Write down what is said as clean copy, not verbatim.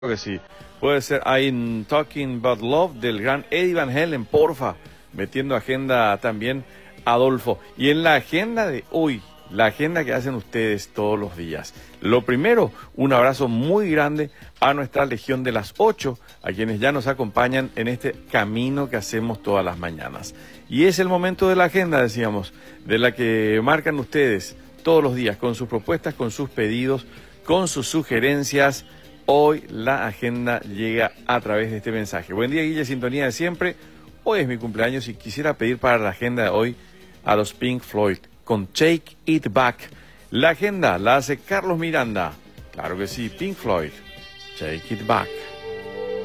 que sí. Puede ser I'm Talking About Love del gran Eddie Van Halen, porfa. Metiendo agenda también, Adolfo. Y en la agenda de hoy, la agenda que hacen ustedes todos los días. Lo primero, un abrazo muy grande a nuestra Legión de las 8, a quienes ya nos acompañan en este camino que hacemos todas las mañanas. Y es el momento de la agenda, decíamos, de la que marcan ustedes todos los días, con sus propuestas, con sus pedidos, con sus sugerencias. Hoy la agenda llega a través de este mensaje. Buen día, Guille, sintonía de siempre. Hoy es mi cumpleaños y quisiera pedir para la agenda de hoy a los Pink Floyd con Take It Back. La agenda la hace Carlos Miranda. Claro que sí, Pink Floyd, Take It Back.